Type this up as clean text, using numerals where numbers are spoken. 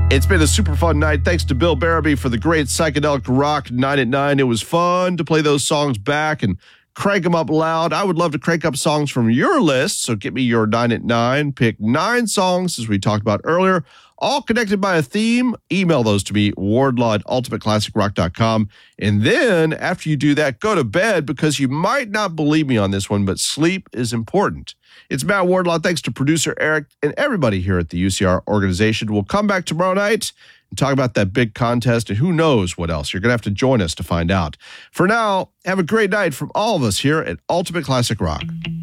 It's been a super fun night. Thanks to Bill Barabee for the great psychedelic rock 9 at 9. It was fun to play those songs back and crank them up loud. I would love to crank up songs from your list, so get me your 9 at 9. Pick 9 songs, as we talked about earlier, all connected by a theme. Email those to me, wardlaw@ultimateclassicrock.com. And then, after you do that, go to bed, because you might not believe me on this one, but sleep is important. It's Matt Wardlaw. Thanks to producer Eric and everybody here at the UCR organization. We'll come back tomorrow night and talk about that big contest and who knows what else. You're going to have to join us to find out. For now, have a great night from all of us here at Ultimate Classic Rock.